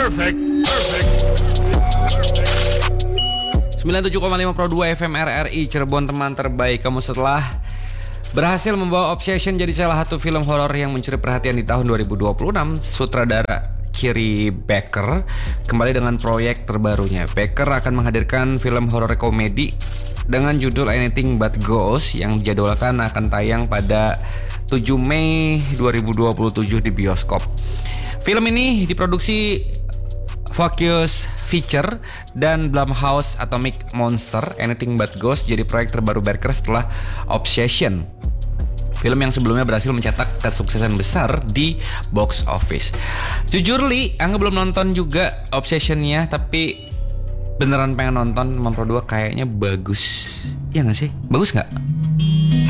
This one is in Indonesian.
Perfect. 97,5 Pro 2 FM RRI Cirebon, teman terbaik kamu. Setelah berhasil membawa Obsession jadi salah satu film horor yang mencuri perhatian di tahun 2026, sutradara Kiri Becker kembali dengan proyek terbarunya. Becker akan menghadirkan film horor komedi dengan judul Anything But Ghost yang dijadwalkan akan tayang pada 7 Mei 2027 di bioskop. Film ini diproduksi Focus Feature dan Blumhouse Atomic Monster. Anything But Ghost jadi proyek terbaru Becker setelah Obsession, film yang sebelumnya berhasil mencetak kesuksesan besar di box office. Jujur Li, Angga belum nonton juga Obsession-nya, tapi beneran pengen nonton. Pro 2 kayaknya bagus. Iya gak sih? Bagus gak?